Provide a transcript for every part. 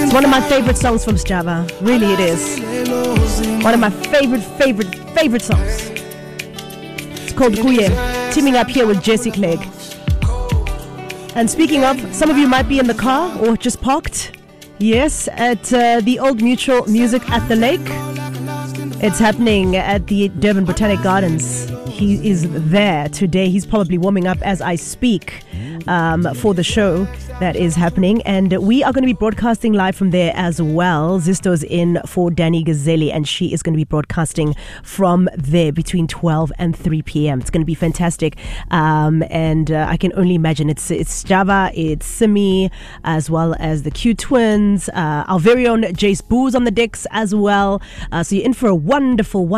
It's one of my favorite songs from Sjava. Really, it is. One of my favorite songs. It's called Kuye, teaming up here with Jesse Clegg. And speaking of, some of you might be in the car or just parked. Yes, at the Old Mutual Music at the Lake. It's happening at the Durban Botanic Gardens. He is there today. He's probably warming up as I speak for the show that is happening. And we are going to be broadcasting live from there as well. Zisto's in for Danny Gazzelli, and she is going to be broadcasting from there between 12 and 3 p.m. It's going to be fantastic. And I can only imagine it's Sjava, it's Simi, as well as the Q Twins, our very own Jace Booz on the decks as well. So you're in for a wonderful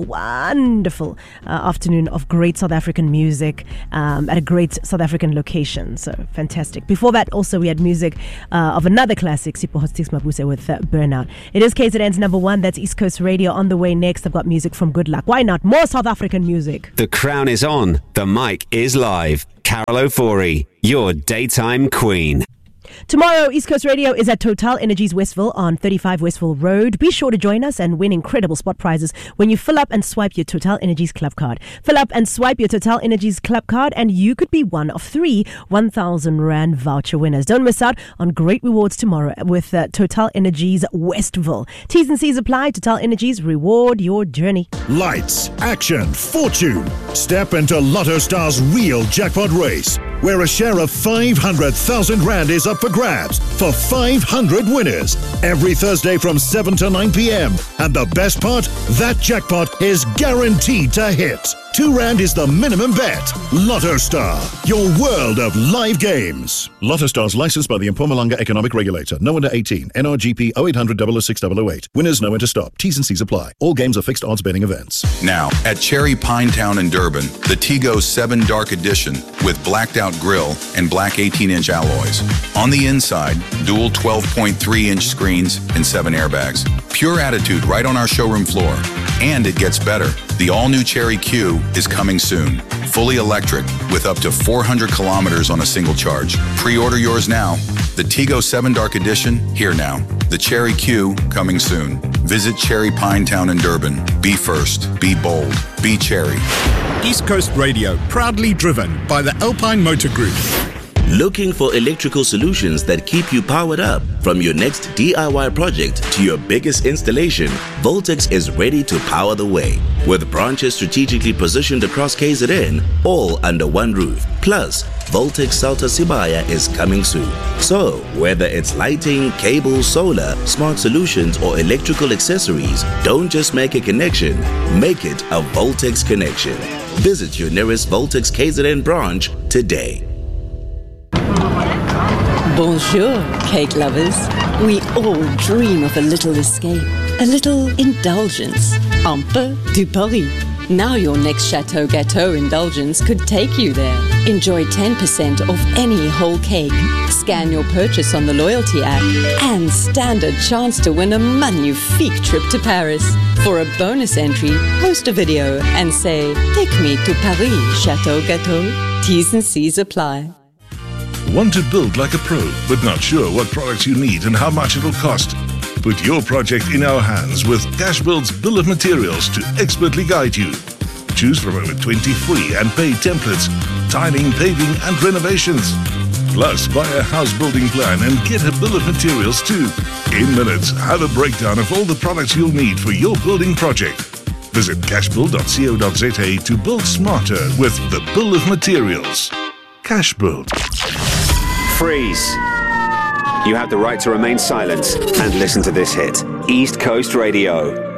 afternoon of great South African music at a great South African location. So fantastic. Before that, also we had music of another classic, Sipho Hotstix Mabuse with Burnout. It is KZN's number one. That's East Coast Radio. On the way next, I've got music from Good Luck. Why not? More South African music. The crown is on. The mic is live. Carol Ofori, your daytime queen. Tomorrow, East Coast Radio is at Total Energies Westville on 35 Westville Road. Be sure to join us and win incredible spot prizes when you fill up and swipe your Total Energies Club card. Fill up and swipe your Total Energies Club card and you could be one of 3 1,000 Rand voucher winners. Don't miss out on great rewards tomorrow with Total Energies Westville. T's and C's apply. Total Energies, reward your journey. Lights, action, fortune. Step into Lotto Star's real jackpot race, where a share of 500,000 Rand is up for grabs for 500 winners every Thursday from 7 to 9 p.m. And the best part, that jackpot is guaranteed to hit. 2 Rand is the minimum bet. Lotto Star, your world of live games. Lotto Star's licensed by the Mpumalanga Economic Regulator. No under 18. NRGP 0800 006 008. Winners know when to stop. T's and C's apply. All games are fixed odds betting events. Now, at Cherry Pinetown in Durban, the Tigo 7 Dark Edition with blacked out grille and black 18-inch alloys. On the inside, dual 12.3-inch screens and 7 airbags. Pure attitude right on our showroom floor. And it gets better. The all-new Cherry Q is coming soon. Fully electric with up to 400 kilometers on a single charge. Pre-order yours now. The Tigo 7 Dark Edition, here now. The Cherry Q, coming soon. Visit Cherry Pinetown in Durban. Be first. Be bold. Be Cherry. East Coast Radio, proudly driven by the Alpine Motor Group. Looking for electrical solutions that keep you powered up? From your next DIY project to your biggest installation, Voltex is ready to power the way. With branches strategically positioned across KZN, all under one roof. Plus, Voltex Salta Sibaya is coming soon. So, whether it's lighting, cables, solar, smart solutions, or electrical accessories, don't just make a connection, make it a Voltex connection. Visit your nearest Voltex KZN branch today. Bonjour, cake lovers. We all dream of a little escape, a little indulgence. Un peu du Paris. Now your next Chateau Gâteau indulgence could take you there. Enjoy 10% off any whole cake. Scan your purchase on the loyalty app and stand a chance to win a magnifique trip to Paris. For a bonus entry, post a video and say, "Take me to Paris, Chateau Gâteau." T's and C's apply. Want to build like a pro, but not sure what products you need and how much it'll cost? Put your project in our hands with Cashbuild's Bill of Materials to expertly guide you. Choose from over 20 free and paid templates, tiling, paving and renovations. Plus, buy a house building plan and get a bill of materials too. In minutes, have a breakdown of all the products you'll need for your building project. Visit cashbuild.co.za to build smarter with the Bill of Materials. Cashbuild. Freeze. You have the right to remain silent and listen to this hit. East Coast Radio.